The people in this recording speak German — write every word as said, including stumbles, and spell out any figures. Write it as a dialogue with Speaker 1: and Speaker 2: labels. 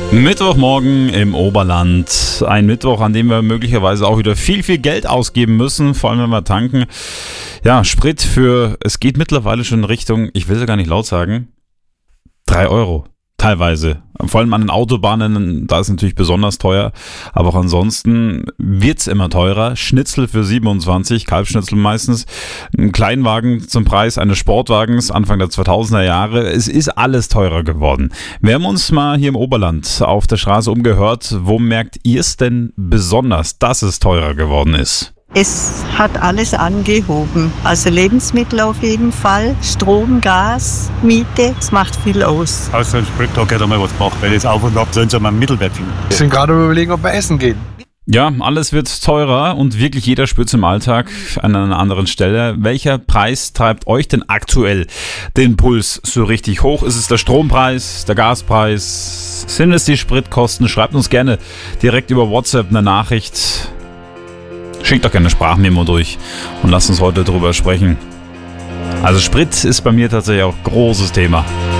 Speaker 1: Mittwochmorgen im Oberland. Ein Mittwoch, an dem wir möglicherweise auch wieder viel, viel Geld ausgeben müssen, vor allem wenn wir tanken. Ja, Sprit für, es geht mittlerweile schon in Richtung, ich will es ja gar nicht laut sagen, drei Euro. Teilweise. Vor allem an den Autobahnen, da ist es natürlich besonders teuer. Aber auch ansonsten wird es immer teurer. Schnitzel für siebenundzwanzig, Kalbschnitzel meistens. Ein Kleinwagen zum Preis eines Sportwagens Anfang der zweitausender Jahre. Es ist alles teurer geworden. Wir haben uns mal hier im Oberland auf der Straße umgehört. Wo merkt ihr es denn besonders, dass es teurer geworden ist?
Speaker 2: Es hat alles angehoben. Also Lebensmittel auf jeden Fall, Strom, Gas, Miete, es macht viel aus.
Speaker 3: Aus dem Sprit, da geht einmal was gemacht, weil das auf und ab sollen sie mal einen Mittelwert finden.
Speaker 4: Wir sind gerade überlegen, ob wir essen gehen.
Speaker 1: Ja, alles wird teurer und wirklich jeder spürt es im Alltag an einer anderen Stelle. Welcher Preis treibt euch denn aktuell den Puls so richtig hoch? Ist es der Strompreis, der Gaspreis? Sind es die Spritkosten? Schreibt uns gerne direkt über WhatsApp eine Nachricht. Schickt doch gerne eine Sprachmemo durch und lasst uns heute drüber sprechen. Also Sprit ist bei mir tatsächlich auch ein großes Thema.